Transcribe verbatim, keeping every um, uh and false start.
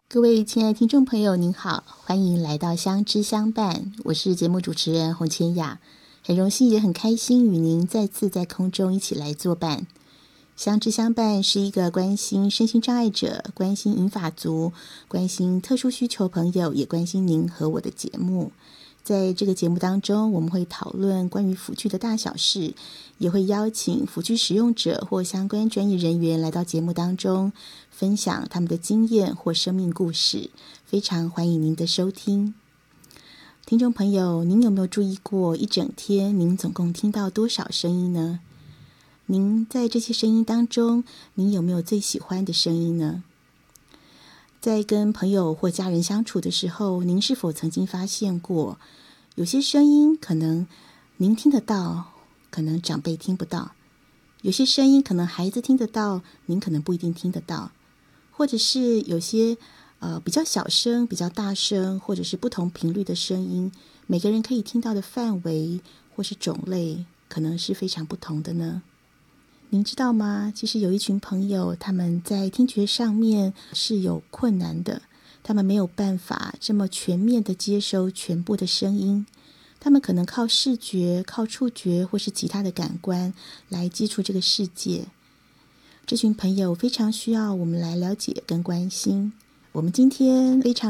各位亲爱的听众朋友您好，欢迎来到相知相伴，我是节目主持人洪千雅，很荣幸也很开心与您再次在空中一起来作伴。相知相伴是一个关心身心障碍者、关心银发族、关心特殊需求朋友，也关心您和我的节目。在这个节目当中，我们会讨论关于辅具的大小事，也会邀请辅具使用者或相关专业人员来到节目当中，分享他们的经验或生命故事。非常欢迎您的收听。听众朋友，您有没有注意过，一整天您总共听到多少声音呢？您在这些声音当中，您有没有最喜欢的声音呢？在跟朋友或家人相处的时候，您是否曾经发现过，有些声音可能您听得到，可能长辈听不到；有些声音可能孩子听得到，您可能不一定听得到；或者是有些呃比较小声、比较大声，或者是不同频率的声音，每个人可以听到的范围或是种类，可能是非常不同的呢。您知道吗？其实有一群朋友，他们在听觉上面是有困难的，他们没有办法这么全面的接收全部的声音，他们可能靠视觉、靠触觉或是其他的感官来接触这个世界。这群朋友非常需要我们来了解跟关心。我们今天非常